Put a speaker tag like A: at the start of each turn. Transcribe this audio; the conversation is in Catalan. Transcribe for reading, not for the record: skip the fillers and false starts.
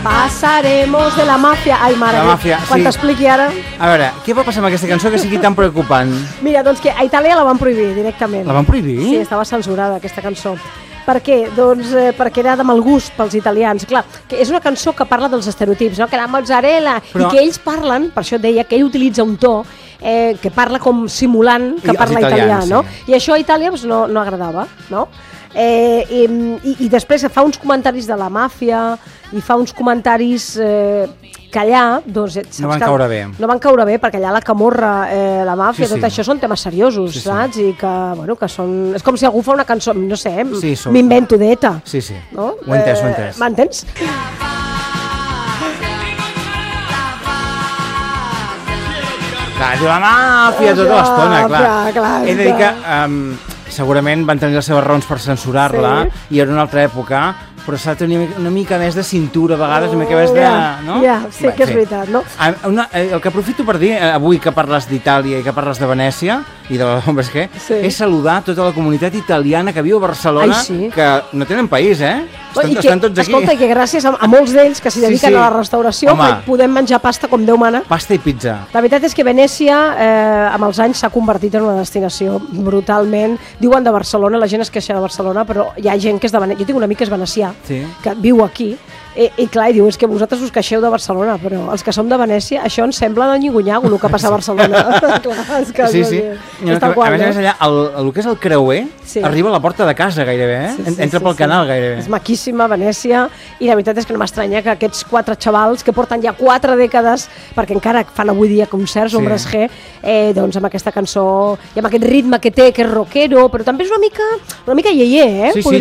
A: Pasaremos de la màfia. Ai, mare, quan t'expliqui ara...
B: A veure, què va passar amb aquesta cançó que sigui tan preocupant?
A: Mira, doncs que a Itàlia la van prohibir directament.
B: La van prohibir?
A: Sí, estava censurada aquesta cançó. Per què? Doncs perquè era de mal gust pels italians. Clar, que és una cançó que parla dels estereotips, no? Que la mozzarella... I que ells parlen, per això et deia, que ell utilitza un to que parla com simulant que parla italià, no? I això a Itàlia no agradava, no? I després fa uns comentaris de la màfia i fa uns comentaris que allà
B: no van caure bé.
A: No van caure bé perquè allà la camorra, la màfia, tot això són temes seriosos, saps? I que, bueno, que són... És com si algú fa una cançó, no sé, m'invento d'ETA.
B: Sí, sí, ho he entès.
A: M'entens?
B: Clar, diu la màfia tota l'estona, clar. He de dir que segurament van tenir les seves raons per censurar-la i era una altra època, però s'ha de tenir una mica més de cintura a vegades, una mica més de...
A: Sí, que és veritat, no?
B: El que aprofito per dir, avui que parles d'Itàlia i que parles de Venècia i de l'Hombres G, és saludar tota la comunitat italiana que viu a Barcelona, que no tenen país, estan tots aquí.
A: Escolta, que gràcies a molts d'ells que s'hi dediquen a la restauració podem menjar pasta com Déu mana.
B: Pasta i pizza.
A: La veritat és que Venècia amb els anys s'ha convertit en una destinació brutalment. Diuen de Barcelona, la gent es queixa de Barcelona, però hi ha gent que és de Venècia. Jo tinc un amic que és venecià, que viu aquí, i clar, diu, és que vosaltres us queixeu de Barcelona, però els que som de Venècia, això ens sembla de nyingunyago, el que passa a Barcelona.
B: Sí. A més allà, el que és el creuer arriba a la porta de casa gairebé, entra pel canal gairebé.
A: És maquíssima Venècia, i la veritat és que no m'estranya que aquests 4 xavals que porten ja 4 dècades, perquè encara fan avui dia concerts, Hombres G, doncs amb aquesta cançó i amb aquest ritme que té, que és rockero, però també és una mica ieier,